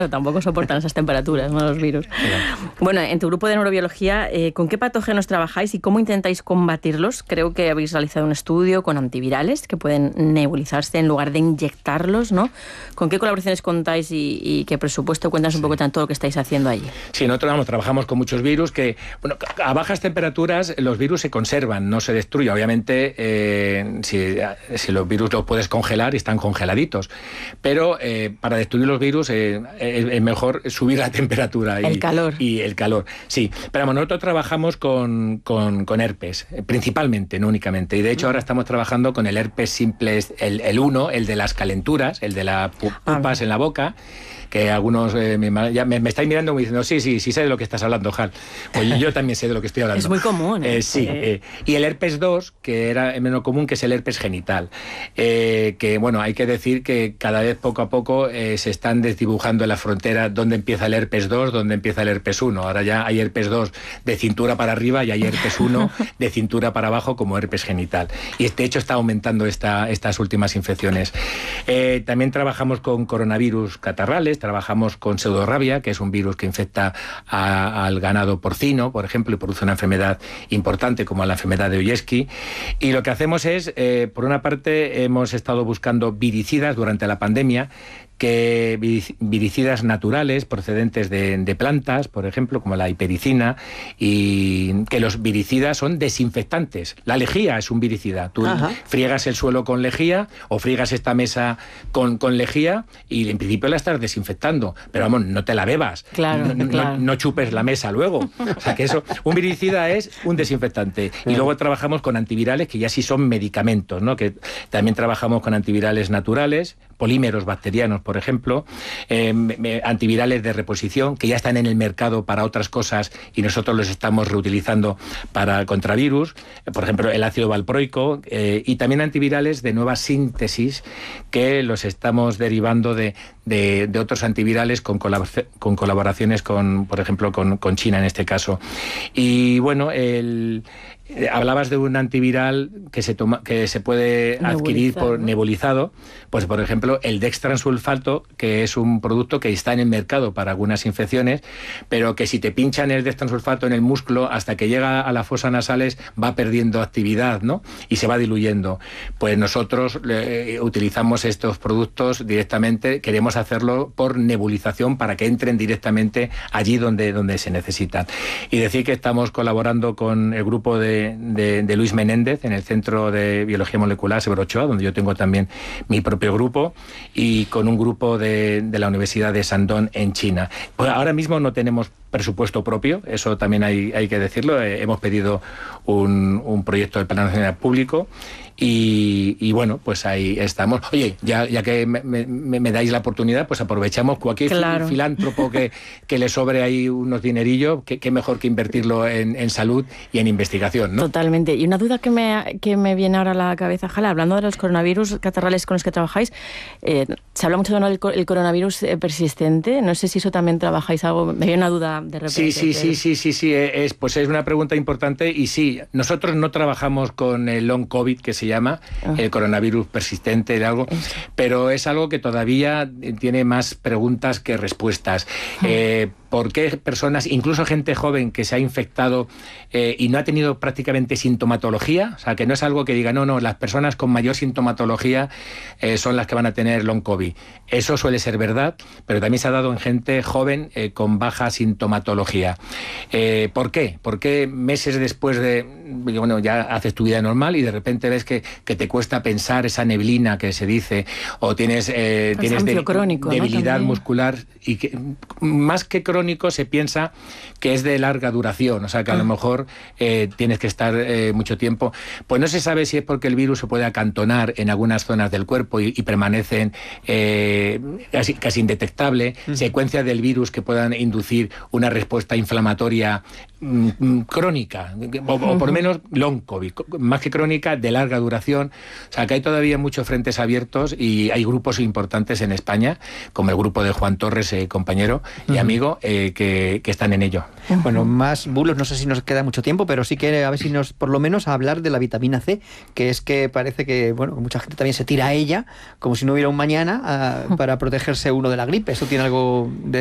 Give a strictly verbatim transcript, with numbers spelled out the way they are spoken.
Tampoco soportan esas temperaturas, ¿no?, los virus. Bueno, en tu grupo de neurobiología, eh, ¿con qué patógenos trabajáis y cómo intentáis combatirlos? Creo que habéis realizado un estudio con antivirales que pueden nebulizarse en lugar de inyectarlos, ¿no? ¿Con qué colaboraciones contáis y, y qué presupuesto? Cuéntanos un poco tanto lo que estáis haciendo allí. Sí, nosotros vamos, trabajamos con muchos virus que, bueno, a bajas temperaturas los virus se conservan, no se destruyen. Obviamente, eh, si, si los virus los puedes congelar, están congeladitos. Pero eh, para destruir los virus eh, es mejor subir la temperatura. Y, el calor. Y el calor, sí. Pero bueno, nosotros trabajamos con, con, con herpes, principalmente, no únicamente. Y de hecho ahora estamos trabajando con el herpes simple, el, el uno, el de las calenturas, el de las pupas ah. en la boca, que algunos eh, me, ya me, me estáis mirando y diciendo, sí, sí, sí sé de lo que estás hablando, Jal. Pues yo también sé de lo que estoy hablando. Es muy común. ¿eh? Eh, sí. Eh. Eh, y el herpes dos, que era menos común, que es el herpes genital. Eh, que, bueno, hay que decir que cada vez poco a poco eh, se están desdibujando en la frontera dónde empieza el herpes dos, dónde empieza el herpes uno. Ahora ya hay herpes dos de cintura para arriba y hay herpes uno de cintura para abajo como herpes genital. Y de hecho está aumentando esta, estas últimas infecciones. Eh, también trabajamos con coronavirus catarrales, trabajamos con pseudorrabia, que es un virus que infecta a, al ganado porcino, por ejemplo, y produce una enfermedad importante como la enfermedad de Oyeski. Y lo que hacemos es, eh, por una parte, hemos estado buscando viricidas durante la pandemia, que viricidas naturales procedentes de, de plantas, por ejemplo, como la hipericina, y que los viricidas son desinfectantes. La lejía es un viricida. Tú Ajá. friegas el suelo con lejía o friegas esta mesa con, con lejía y en principio la estás desinfectando, pero vamos, no te la bebas, claro, no, claro. no, no chupes la mesa luego. O sea que eso, un viricida es un desinfectante. Y luego trabajamos con antivirales que ya sí son medicamentos, ¿no? Que también trabajamos con antivirales naturales, polímeros bacterianos, por ejemplo, eh, antivirales de reposición que ya están en el mercado para otras cosas y nosotros los estamos reutilizando para contra virus, por ejemplo, el ácido valproico, eh, y también antivirales de nueva síntesis que los estamos derivando de, de, de otros antivirales con, colabor- con colaboraciones con, por ejemplo, con, con China en este caso. Y bueno, el... Hablabas de un antiviral que se toma, que se puede adquirir por nebulizado, pues por ejemplo el dextransulfato, que es un producto que está en el mercado para algunas infecciones, pero que si te pinchan el dextransulfato en el músculo hasta que llega a las fosas nasales va perdiendo actividad, ¿no? Y se va diluyendo. Pues nosotros eh, utilizamos estos productos directamente, queremos hacerlo por nebulización para que entren directamente allí donde, donde se necesitan. Y decir que estamos colaborando con el grupo de De, de Luis Menéndez en el Centro de Biología Molecular Severo Ochoa, donde yo tengo también mi propio grupo, y con un grupo de, de la Universidad de Shandong en China. Pues ahora mismo no tenemos presupuesto propio, eso también hay, hay que decirlo. Eh, hemos pedido un, un proyecto del Plan Nacional Público y, y bueno, pues ahí estamos. Oye, ya, ya que me, me, me dais la oportunidad, pues aprovechamos cualquier claro. filántropo que, que le sobre ahí unos dinerillos, que, que mejor que invertirlo en, en salud y en investigación, ¿no? Totalmente. Y una duda que me, que me viene ahora a la cabeza, Jala, hablando de los coronavirus catarrales con los que trabajáis, eh, se habla mucho del el coronavirus persistente, no sé si eso también trabajáis algo, me viene una duda de repente. Sí, sí, sí, sí, sí, sí, es, pues es una pregunta importante y sí, nosotros no trabajamos con el long COVID, que se llama, oh. el coronavirus persistente de algo, Eso. pero es algo que todavía tiene más preguntas que respuestas. Oh. Eh, ¿Por qué personas, incluso gente joven que se ha infectado eh, y no ha tenido prácticamente sintomatología? O sea, que no es algo que diga, no, no, las personas con mayor sintomatología eh, son las que van a tener long COVID. Eso suele ser verdad, pero también se ha dado en gente joven eh, con baja sintomatología. Eh, ¿Por qué? Porque meses después de, bueno, ya haces tu vida normal y de repente ves que, que te cuesta pensar esa neblina que se dice, o tienes, eh, tienes de, crónico, debilidad ¿no? muscular, y que más que crónico se piensa que es de larga duración, o sea que a lo mejor eh, tienes que estar eh, mucho tiempo. Pues no se sabe si es porque el virus se puede acantonar en algunas zonas del cuerpo y, y permanecen eh, casi, casi indetectable, uh-huh. secuencias del virus que puedan inducir una respuesta inflamatoria mm, crónica, o, o por lo menos long COVID, más que crónica, de larga duración. O sea, que hay todavía muchos frentes abiertos y hay grupos importantes en España, como el grupo de Juan Torres, eh, compañero y uh-huh. amigo, eh, que, que están en ello. Uh-huh. Bueno, más bulos, no sé si nos queda mucho tiempo, pero sí que a ver si nos, por lo menos, a hablar de la vitamina C, que es que parece que, bueno, mucha gente también se tira a ella, como si no hubiera un mañana, uh, para protegerse uno de la gripe. ¿Eso tiene algo de